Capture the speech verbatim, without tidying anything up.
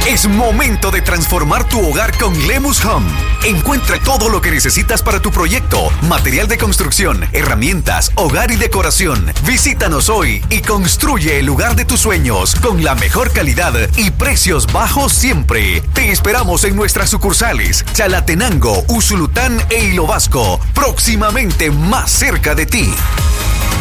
Es momento de transformar tu hogar con Lemus Home. Encuentra todo lo que necesitas para tu proyecto, material de construcción, herramientas, hogar y decoración. Visítanos hoy y construye el lugar de tus sueños con la mejor calidad y precios bajos siempre. Te esperamos en nuestras sucursales Chalatenango, Usulután e Hilo Vasco, próximamente más cerca de ti.